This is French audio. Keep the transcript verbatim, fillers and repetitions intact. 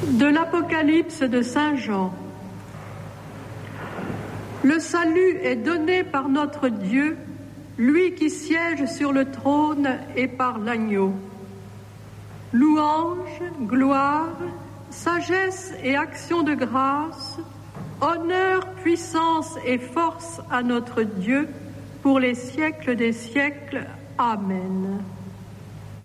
De l'Apocalypse de Saint Jean. Le salut est donné par notre Dieu, lui qui siège sur le trône et par l'agneau. Louange, gloire, sagesse et action de grâce, honneur, puissance et force à notre Dieu pour les siècles des siècles. Amen.